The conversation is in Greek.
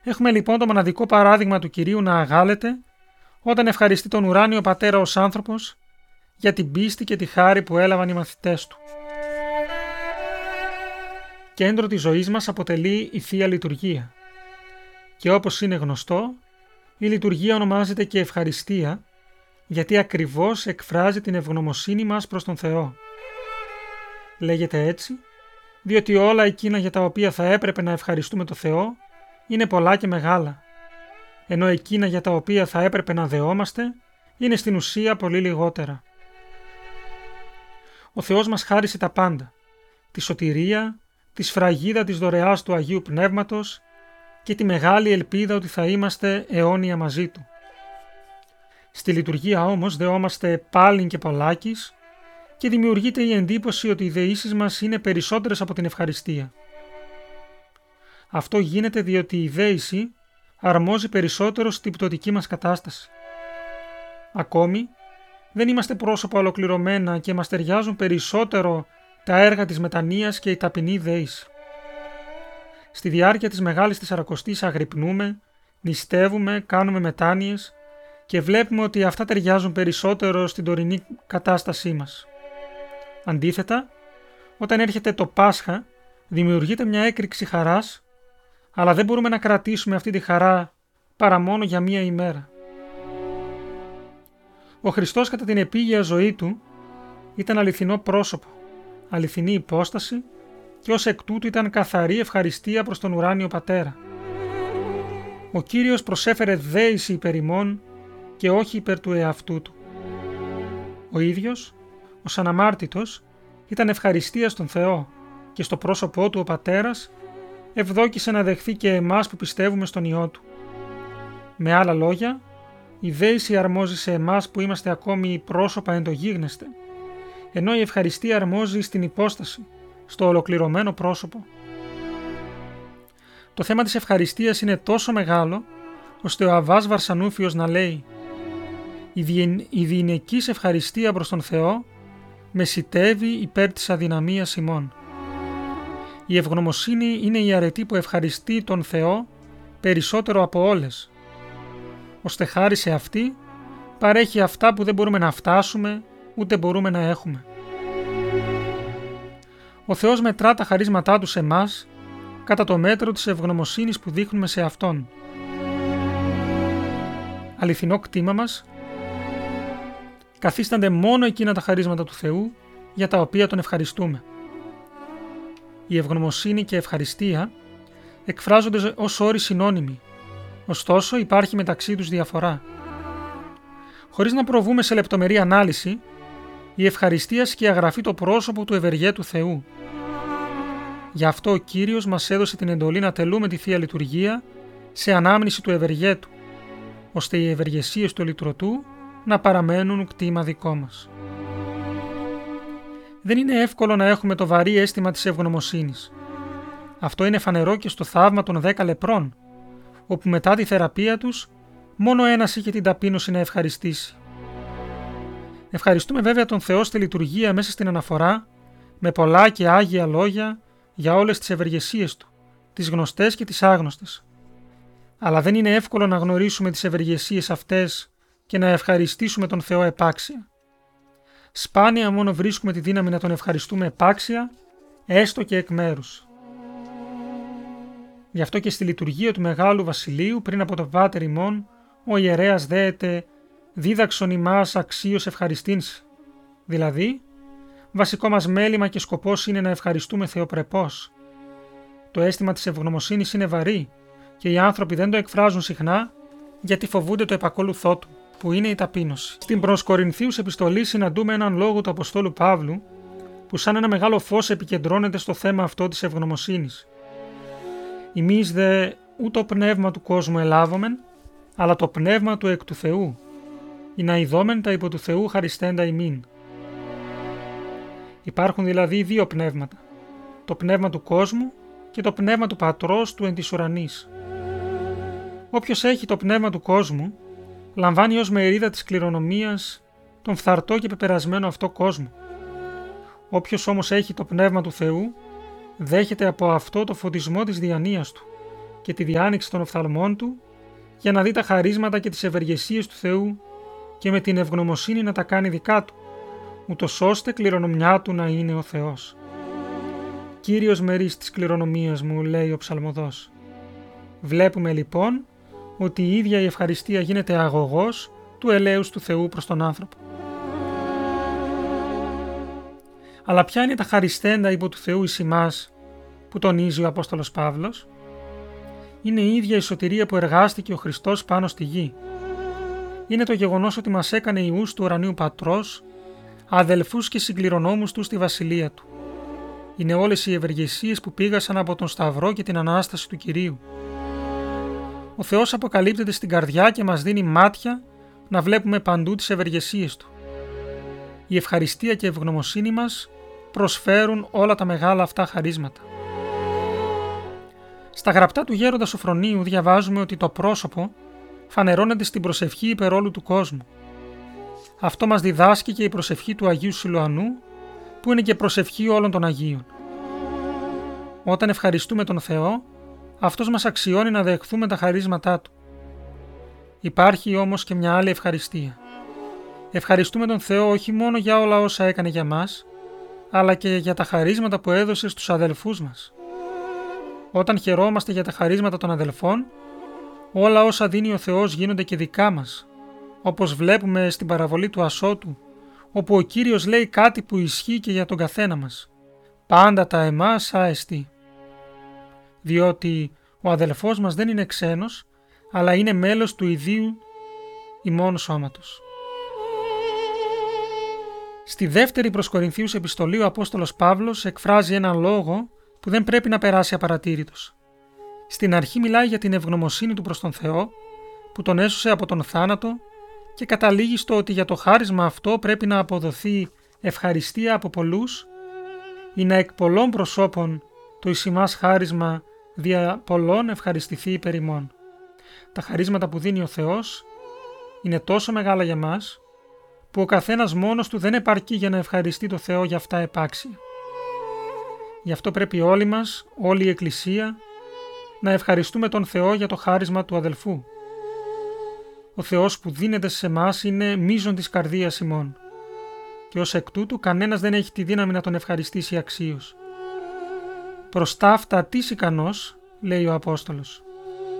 Έχουμε λοιπόν το μοναδικό παράδειγμα του Κυρίου να αγάλεται όταν ευχαριστεί τον ουράνιο Πατέρα ως άνθρωπος για την πίστη και τη χάρη που έλαβαν οι μαθητές του. Κέντρο της ζωής μας αποτελεί η Θεία Λειτουργία και όπως είναι γνωστό, η λειτουργία ονομάζεται και ευχαριστία γιατί ακριβώς εκφράζει την ευγνωμοσύνη μας προς τον Θεό. Λέγεται έτσι διότι όλα εκείνα για τα οποία θα έπρεπε να ευχαριστούμε τον Θεό είναι πολλά και μεγάλα, ενώ εκείνα για τα οποία θα έπρεπε να δεόμαστε είναι στην ουσία πολύ λιγότερα. Ο Θεός μας χάρισε τα πάντα, τη σωτηρία, τη σφραγίδα της δωρεάς του Αγίου Πνεύματος και τη μεγάλη ελπίδα ότι θα είμαστε αιώνια μαζί Του. Στη λειτουργία όμως δεόμαστε πάλιν και πολλάκις και δημιουργείται η εντύπωση ότι οι δεήσεις μας είναι περισσότερες από την ευχαριστία. Αυτό γίνεται διότι η δέηση αρμόζει περισσότερο στην πτωτική μας κατάσταση. Ακόμη, δεν είμαστε πρόσωπα ολοκληρωμένα και μας ταιριάζουν περισσότερο τα έργα της μετανοίας και η ταπεινή δέηση. Στη διάρκεια της Μεγάλης Τεσσαρακοστής αγρυπνούμε, νηστεύουμε, κάνουμε μετάνοιες και βλέπουμε ότι αυτά ταιριάζουν περισσότερο στην τωρινή κατάστασή μας. Αντίθετα, όταν έρχεται το Πάσχα, δημιουργείται μια έκρηξη χαράς, αλλά δεν μπορούμε να κρατήσουμε αυτή τη χαρά παρά μόνο για μία ημέρα. Ο Χριστός κατά την επίγεια ζωή Του ήταν αληθινό πρόσωπο, αληθινή υπόσταση και ως εκ τούτου ήταν καθαρή ευχαριστία προς τον ουράνιο Πατέρα. Ο Κύριος προσέφερε δέηση υπέρ ημών και όχι υπέρ του εαυτού Του. Ο ίδιος, ως αναμάρτητος, ήταν ευχαριστία στον Θεό και στο πρόσωπό Του ο Πατέρας ευδόκησε να δεχθεί και εμάς που πιστεύουμε στον Υιό Του. Με άλλα λόγια, η δέηση αρμόζει σε εμάς που είμαστε ακόμη πρόσωπα εν το γίγνεσθε, ενώ η ευχαριστία αρμόζει στην υπόσταση, στο ολοκληρωμένο πρόσωπο. Το θέμα της ευχαριστίας είναι τόσο μεγάλο, ώστε ο Αββάς Βαρσανούφιος να λέει «Η διηνεκής ευχαριστία προς τον Θεό μεσιτεύει υπέρ της αδυναμίας ημών». Η ευγνωμοσύνη είναι η αρετή που ευχαριστεί τον Θεό περισσότερο από όλες, ώστε χάρη σε αυτή παρέχει αυτά που δεν μπορούμε να φτάσουμε ούτε μπορούμε να έχουμε. Ο Θεός μετρά τα χαρίσματά Του σε εμάς κατά το μέτρο της ευγνωμοσύνης που δείχνουμε σε Αυτόν. Αληθινό κτήμα μας καθίστανται μόνο εκείνα τα χαρίσματα του Θεού για τα οποία Τον ευχαριστούμε. Η ευγνωμοσύνη και ευχαριστία εκφράζονται ως όροι συνώνυμοι, ωστόσο υπάρχει μεταξύ τους διαφορά. Χωρίς να προβούμε σε λεπτομερή ανάλυση, η ευχαριστία σκιαγραφεί το πρόσωπο του ευεργέτου Θεού. Γι' αυτό ο Κύριος μας έδωσε την εντολή να τελούμε τη Θεία Λειτουργία σε ανάμνηση του ευεργέτου, ώστε οι ευεργεσίες του λυτρωτού να παραμένουν κτήμα δικό μας. Δεν είναι εύκολο να έχουμε το βαρύ αίσθημα της ευγνωμοσύνης. Αυτό είναι φανερό και στο θαύμα των 10 λεπρών, όπου μετά τη θεραπεία τους μόνο ένας είχε την ταπείνωση να ευχαριστήσει. Ευχαριστούμε βέβαια τον Θεό στη λειτουργία μέσα στην αναφορά, με πολλά και άγια λόγια για όλες τις ευεργεσίες Του, τις γνωστές και τις άγνωστες. Αλλά δεν είναι εύκολο να γνωρίσουμε τις ευεργεσίες αυτές και να ευχαριστήσουμε τον Θεό επάξια. Σπάνια μόνο βρίσκουμε τη δύναμη να Τον ευχαριστούμε επάξια, έστω και εκ μέρους. Γι' αυτό και στη λειτουργία του Μεγάλου Βασιλείου πριν από το Πάτερ ημών, ο ιερέας δέεται «δίδαξον ημάς αξίως ευχαριστήνσι», δηλαδή βασικό μας μέλημα και σκοπός είναι να ευχαριστούμε θεοπρεπώς. Το αίσθημα της ευγνωμοσύνης είναι βαρύ και οι άνθρωποι δεν το εκφράζουν συχνά γιατί φοβούνται το επακόλουθό του, που είναι η ταπείνωση. Στην προς Κορινθίους επιστολή συναντούμε έναν λόγο του Αποστόλου Παύλου που σαν ένα μεγάλο φως επικεντρώνεται στο θέμα αυτό της ευγνωμοσύνης. «Ημείς δε ούτω πνεύμα του κόσμου ελάβομεν, αλλά το πνεύμα του εκ του Θεού, ή να ειδόμεν τα υπό του Θεού χαριστέντα ημίν». Υπάρχουν δηλαδή δύο πνεύματα, το πνεύμα του κόσμου και το πνεύμα του Πατρός του εν της ουρανής. Όποιος έχει το πνεύμα του κόσμου, λαμβάνει ως μερίδα της κληρονομίας τον φθαρτό και πεπερασμένο αυτό κόσμο. Όποιος όμως έχει το πνεύμα του Θεού, δέχεται από αυτό το φωτισμό της διανοίας Του και τη διάνοιξη των οφθαλμών του για να δει τα χαρίσματα και τις ευεργεσίες του Θεού και με την ευγνωμοσύνη να τα κάνει δικά του, ούτως ώστε κληρονομιά του να είναι ο Θεός. «Κύριος μερίς της κληρονομίας μου», λέει ο ψαλμοδός. Βλέπουμε λοιπόν ότι η ίδια η ευχαριστία γίνεται αγωγός του ελέους του Θεού προς τον άνθρωπο. Αλλά ποια είναι τα χαριστέντα υπό του Θεού εις ημάς που τονίζει ο Απόστολος Παύλος? Είναι η ίδια η σωτηρία που εργάστηκε ο Χριστός πάνω στη γη. Είναι το γεγονός ότι μας έκανε ιούς του ουρανίου Πατρός, αδελφούς και συγκληρονόμους του στη βασιλεία του. Είναι όλες οι ευεργεσίες που πήγασαν από τον Σταυρό και την Ανάσταση του Κυρίου. Ο Θεός αποκαλύπτεται στην καρδιά και μας δίνει μάτια να βλέπουμε παντού τις ευεργεσίες του. Η ευχαριστία και η ευγνωμοσύνη μας προσφέρουν όλα τα μεγάλα αυτά χαρίσματα. Στα γραπτά του γέροντα Σωφρονίου διαβάζουμε ότι το πρόσωπο φανερώνεται στην προσευχή υπέρ όλου του κόσμου. Αυτό μας διδάσκει και η προσευχή του Αγίου Σιλουανού, που είναι και προσευχή όλων των Αγίων. Όταν ευχαριστούμε τον Θεό, αυτός μας αξιώνει να δεχθούμε τα χαρίσματά του. Υπάρχει όμως και μια άλλη ευχαριστία. Ευχαριστούμε τον Θεό όχι μόνο για όλα όσα έκανε για μας, αλλά και για τα χαρίσματα που έδωσε στους αδελφούς μας. Όταν χαιρόμαστε για τα χαρίσματα των αδελφών, όλα όσα δίνει ο Θεός γίνονται και δικά μας, όπως βλέπουμε στην παραβολή του Ασώτου, όπου ο Κύριος λέει κάτι που ισχύει και για τον καθένα μας. «Πάντα τα εμάς άεστη». Διότι ο αδελφός μας δεν είναι ξένος, αλλά είναι μέλος του ιδίου ημών σώματος. Στη δεύτερη προς Κορινθίους επιστολή ο Απόστολος Παύλος εκφράζει έναν λόγο που δεν πρέπει να περάσει απαρατήρητος. Στην αρχή μιλάει για την ευγνωμοσύνη του προς τον Θεό που τον έσωσε από τον θάνατο και καταλήγει στο ότι για το χάρισμα αυτό πρέπει να αποδοθεί ευχαριστία από πολλούς ή να εκ πολλών προσώπων το εις ημάς χάρισμα δια πολλών ευχαριστηθεί υπέρ ημών. Τα χαρίσματα που δίνει ο Θεός είναι τόσο μεγάλα για μας που ο καθένας μόνος του δεν επαρκεί για να ευχαριστεί το Θεό για αυτά επάξια. Γι' αυτό πρέπει όλοι μας, όλη η Εκκλησία, να ευχαριστούμε τον Θεό για το χάρισμα του αδελφού. Ο Θεός που δίνεται σε εμάς είναι μείζον της καρδίας ημών και ως εκ τούτου κανένας δεν έχει τη δύναμη να τον ευχαριστήσει αξίως. Προς ταύτα τις ικανός, λέει ο Απόστολος.